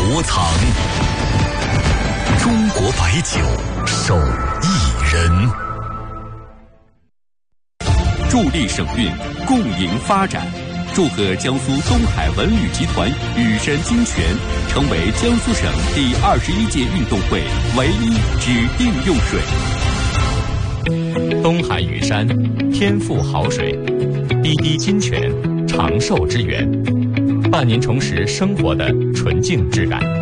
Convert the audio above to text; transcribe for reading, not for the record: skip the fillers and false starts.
国藏。中国白酒手艺人， 助力省运，共赢发展。祝贺江苏东海文旅集团羽山金泉成为江苏省第21届运动会唯一指定用水。 东海羽山，天赋好水；滴滴金泉，长寿之源。伴您重拾生活的纯净质感。